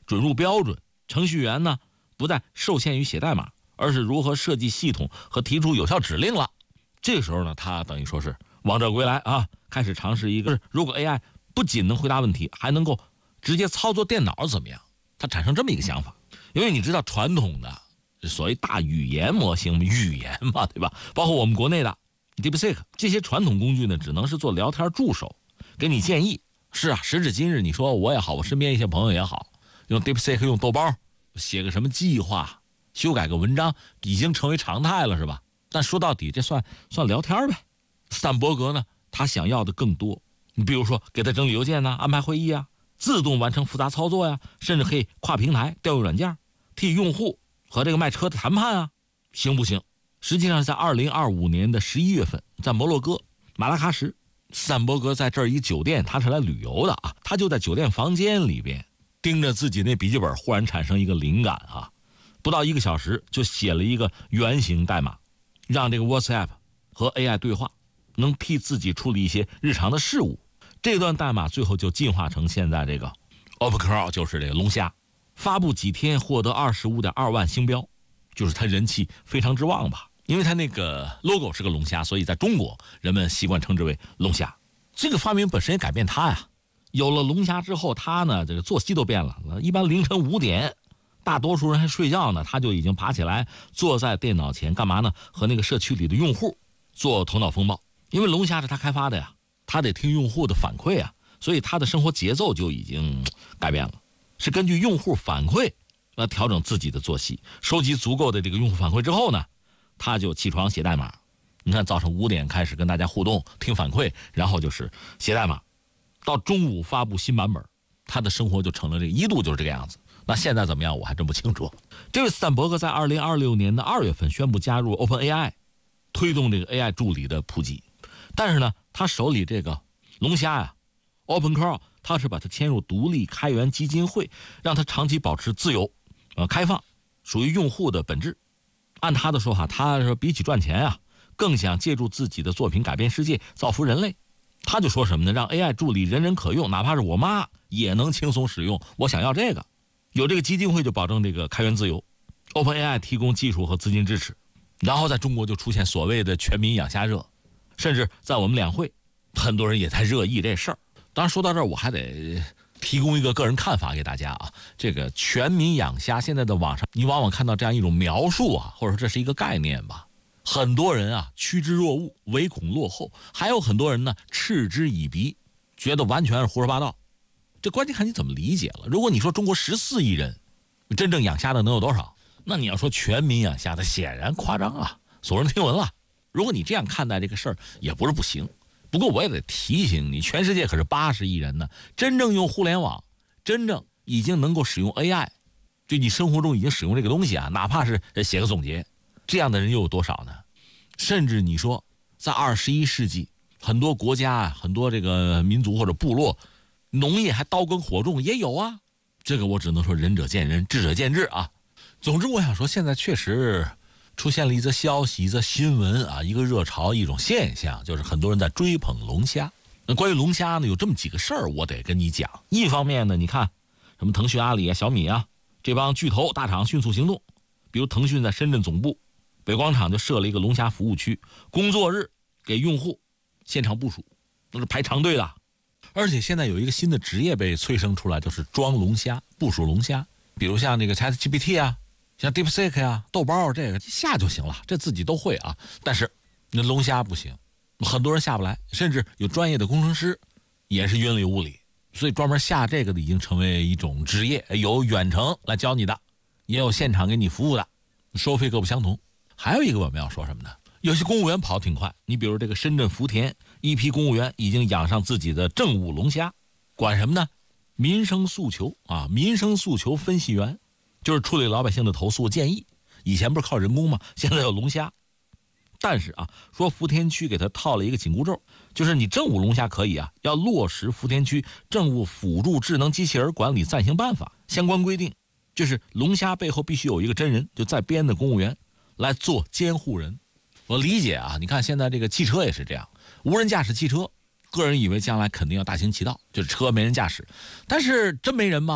准入标准，程序员呢不再受限于写代码，而是如何设计系统和提出有效指令了。这个时候呢，他等于说是王者归来啊，开始尝试一个，如果 AI 不仅能回答问题，还能够直接操作电脑怎么样？他产生这么一个想法。因为你知道传统的所谓大语言模型语言嘛，对吧？包括我们国内的 DeepSeek 这些传统工具呢，只能是做聊天助手，给你建议。是啊，时至今日，你说我也好，我身边一些朋友也好，用 DeepSeek 用豆包写个什么计划，修改个文章，已经成为常态了，是吧？但说到底，这算聊天呗。斯坦伯格呢，他想要的更多。你比如说，给他整理邮件呢，安排会议啊，自动完成复杂操作呀，甚至可以跨平台调用软件，替用户和这个卖车的谈判啊，行不行？实际上，在2025年的11月份，在摩洛哥马拉喀什，斯坦伯格在这儿一酒店，他是来旅游的啊，他就在酒店房间里边盯着自己那笔记本，忽然产生一个灵感啊，不到1个小时就写了一个原型代码，让这个 WhatsApp 和 AI 对话，能替自己处理一些日常的事务。这段代码最后就进化成现在这个 OpenClaw， 就是这个龙虾，发布几天获得25.2万星标，就是它人气非常之旺吧。因为它那个 logo 是个龙虾，所以在中国人们习惯称之为龙虾。这个发明本身也改变它呀。有了龙虾之后，它呢这个作息都变了，一般凌晨5点，大多数人还睡觉呢，他就已经爬起来坐在电脑前干嘛呢？和那个社区里的用户做头脑风暴。因为龙虾是他开发的呀，他得听用户的反馈啊，所以他的生活节奏就已经改变了，是根据用户反馈来调整自己的作息。收集足够的这个用户反馈之后呢，他就起床写代码。你看早上5点开始跟大家互动听反馈，然后就是写代码，到中午发布新版本，他的生活就成了这个一度就是这个样子。那现在怎么样我还真不清楚。这位斯坦伯格在2026年的2月份宣布加入 OpenAI， 推动这个 AI 助理的普及。但是呢，他手里这个龙虾呀 OpenClaw， 他是把它迁入独立开源基金会，让它长期保持自由开放，属于用户的本质。按他的说法，他说比起赚钱啊，更想借助自己的作品改变世界，造福人类。他就说什么呢？让 AI 助理人人可用，哪怕是我妈也能轻松使用，我想要这个。有这个基金会就保证这个开源自由， OpenAI 提供技术和资金支持。然后在中国就出现所谓的全民养虾热，甚至在我们两会很多人也在热议这事儿。当然说到这儿，我还得提供一个个人看法给大家啊。这个全民养虾，现在的网上你往往看到这样一种描述啊，或者说这是一个概念吧。很多人啊趋之若鹜，唯恐落后，还有很多人呢嗤之以鼻，觉得完全是胡说八道。这关键看你怎么理解了。如果你说中国14亿人真正养虾的能有多少，那你要说全民养虾的显然夸张啊，耸人听闻了。如果你这样看待这个事儿也不是不行。不过我也得提醒你，全世界可是80亿人呢，真正用互联网，真正已经能够使用 AI， 就你生活中已经使用这个东西啊，哪怕是写个总结，这样的人又有多少呢？甚至你说在21世纪，很多国家啊，很多这个民族或者部落农业还刀耕火种也有啊。这个我只能说仁者见仁，智者见智啊。总之我想说，现在确实出现了一则消息，一则新闻啊，一个热潮，一种现象，就是很多人在追捧龙虾。那关于龙虾呢，有这么几个事儿我得跟你讲。一方面呢，你看什么腾讯、阿里啊、小米啊这帮巨头大厂迅速行动，比如腾讯在深圳总部北广场就设了一个龙虾服务区，工作日给用户现场部署，都是排长队的。而且现在有一个新的职业被催生出来，就是装龙虾、部署龙虾。比如像这个 ChatGPT 啊，像 DeepSeek 啊，豆包这个下就行了，这自己都会啊。但是那龙虾不行，很多人下不来，甚至有专业的工程师也是云里雾里。所以专门下这个的已经成为一种职业，有远程来教你的，也有现场给你服务的，收费各不相同。还有一个我们要说什么呢？有些公务员跑挺快，你比如这个深圳福田一批公务员已经养上自己的政务龙虾，管什么呢？民生诉求啊，民生诉求分析员，就是处理老百姓的投诉建议。以前不是靠人工吗？现在有龙虾。但是啊，说福田区给他套了一个紧箍咒，就是你政务龙虾可以啊，要落实福田区政务辅助智能机器人管理暂行办法相关规定，就是龙虾背后必须有一个真人，就在编的公务员来做监护人。我理解啊，你看现在这个汽车也是这样，无人驾驶汽车，个人以为将来肯定要大行其道，就是车没人驾驶，但是真没人吗？